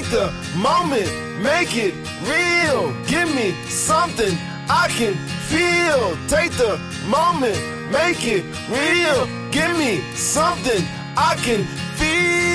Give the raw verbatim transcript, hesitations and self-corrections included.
the moment, make it real. Give me something I can feel. Take the moment, make it real. Give me something I can feel.